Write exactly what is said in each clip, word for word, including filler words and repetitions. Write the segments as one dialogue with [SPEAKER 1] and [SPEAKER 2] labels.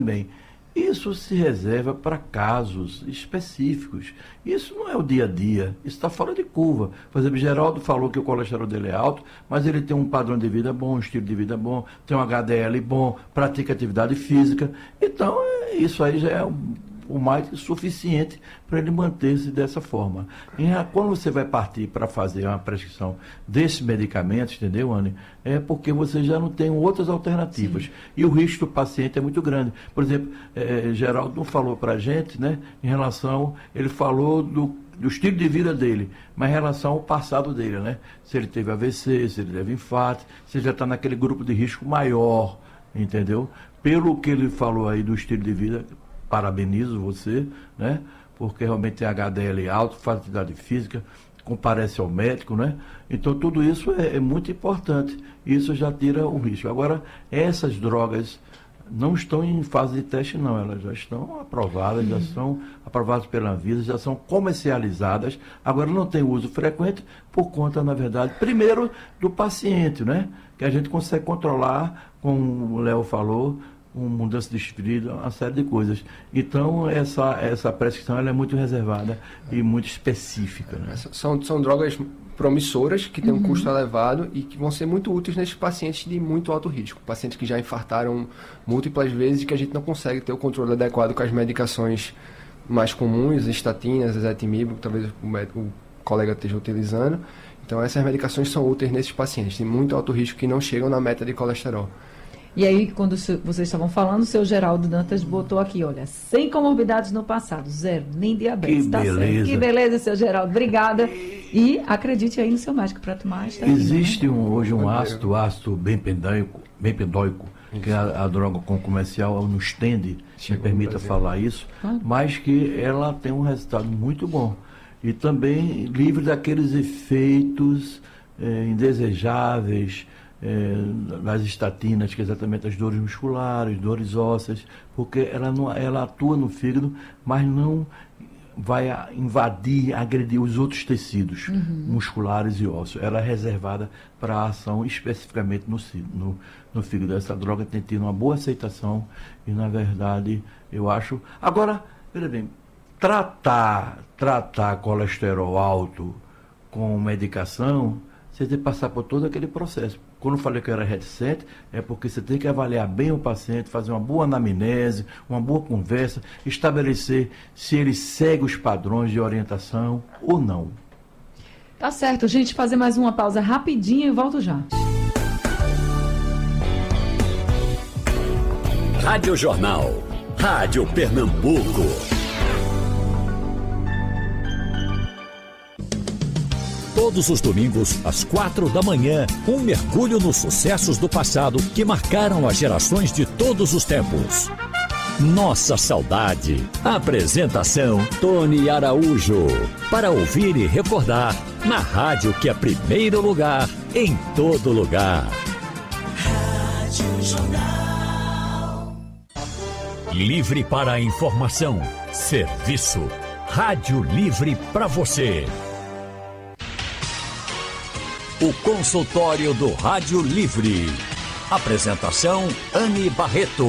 [SPEAKER 1] Bem, isso se reserva para casos específicos. Isso não é o dia a dia, isso está fora de curva. Por exemplo, Geraldo falou que o colesterol dele é alto, mas ele tem um padrão de vida bom, um estilo de vida bom, tem um H D L bom, pratica atividade física. Então, é, isso aí já é um o mais suficiente para ele manter-se dessa forma. E quando você vai partir para fazer uma prescrição desses medicamentos, entendeu, Anny? É porque você já não tem outras alternativas. Sim. E o risco do paciente é muito grande. Por exemplo, é, Geraldo não falou para a gente, né, em relação, ele falou do, do estilo de vida dele, mas em relação ao passado dele, né? Se ele teve A V C, se ele teve infarto, se ele já está naquele grupo de risco maior, entendeu? Pelo que ele falou aí do estilo de vida, parabenizo você, né? Porque realmente tem H D L alto, faz atividade física, comparece ao médico, né? Então tudo isso é, é muito importante. Isso já tira o risco. Agora, essas drogas não estão em fase de teste, não. Elas já estão aprovadas, uhum. já são aprovadas pela Anvisa, já são comercializadas. Agora não tem uso frequente por conta, na verdade, primeiro do paciente, né? Que a gente consegue controlar, como o Léo falou, uma mudança de estilo, uma série de coisas. Então, essa, essa prescrição ela é muito reservada e muito específica. Né?
[SPEAKER 2] São, são drogas promissoras, que têm um uhum. custo elevado e que vão ser muito úteis nesses pacientes de muito alto risco. Pacientes que já infartaram múltiplas vezes e que a gente não consegue ter o controle adequado com as medicações mais comuns, estatinas, ezetimibe, que talvez o, médico, o colega esteja utilizando. Então, essas medicações são úteis nesses pacientes de muito alto risco que não chegam na meta de colesterol.
[SPEAKER 3] E aí, quando vocês estavam falando, o seu Geraldo Dantas botou aqui, olha, sem comorbidades no passado, zero, nem diabetes.
[SPEAKER 1] Que
[SPEAKER 3] tá
[SPEAKER 1] beleza.
[SPEAKER 3] Certo. Que beleza, seu Geraldo, obrigada. E acredite aí no seu médico para tomar. Está
[SPEAKER 1] Existe
[SPEAKER 3] aqui, né?
[SPEAKER 1] um, hoje um ácido, ácido bempendóico, bempendóico que é a, a droga com comercial no stand, se me permita falar isso, ah. mas que ela tem um resultado muito bom. E também livre daqueles efeitos eh, indesejáveis, É, das estatinas, que é exatamente as dores musculares, dores ósseas, porque ela, não, ela atua no fígado, mas não vai invadir, agredir os outros tecidos uhum. musculares e ósseos. Ela é reservada para a ação especificamente no, no, no fígado. Essa droga tem tido uma boa aceitação e, na verdade, eu acho... Agora, veja bem, tratar, tratar colesterol alto com medicação, você tem que passar por todo aquele processo. Quando eu falei que era reticente, é porque você tem que avaliar bem o paciente, fazer uma boa anamnese, uma boa conversa, estabelecer se ele segue os padrões de orientação ou não.
[SPEAKER 3] Tá certo, gente. Fazer mais uma pausa rapidinho e volto já.
[SPEAKER 4] Rádio Jornal. Rádio Pernambuco. Todos os domingos, às quatro da manhã, um mergulho nos sucessos do passado que marcaram as gerações de todos os tempos. Nossa Saudade. Apresentação, Tony Araújo. Para ouvir e recordar, na rádio que é primeiro lugar, em todo lugar. Rádio Jornal. Livre para a informação. Serviço. Rádio Livre para você. O consultório do Rádio Livre. Apresentação, Anny Barreto.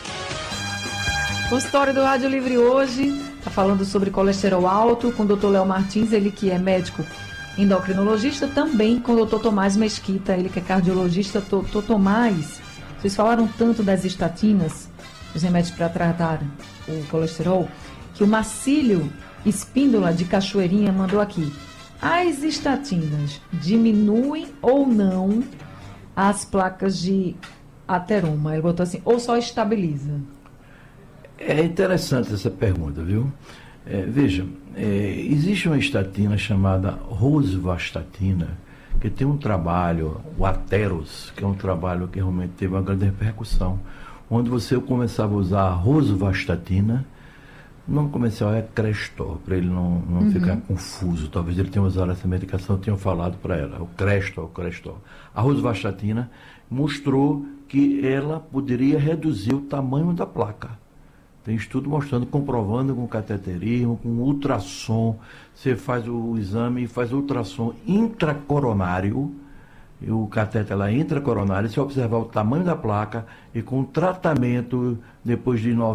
[SPEAKER 3] O consultório do Rádio Livre hoje está falando sobre colesterol alto com o doutor Léo Martins, ele que é médico endocrinologista, também com o doutor Tomás Mesquita, ele que é cardiologista. Doutor Tomás, vocês falaram tanto das estatinas, os remédios para tratar o colesterol, que o Marcílio Espíndola de Cachoeirinha mandou aqui. As estatinas diminuem ou não as placas de ateroma? Ele botou assim, ou só estabiliza?
[SPEAKER 1] É interessante essa pergunta, viu? É, veja, é, existe uma estatina chamada rosuvastatina, que tem um trabalho, o Ateros, que é um trabalho que realmente teve uma grande repercussão, onde você começava a usar a rosuvastatina. O nome comercial é Crestor, para ele não, não uhum. ficar confuso. Talvez ele tenha usado essa medicação, tenham falado para ela. O Crestor, o Crestor. A rosuvastatina mostrou que ela poderia reduzir o tamanho da placa. Tem estudo mostrando, comprovando com cateterismo, com ultrassom. Você faz o exame e faz ultrassom intracoronário o catéter lá intracoronário, se observar o tamanho da placa e com tratamento depois de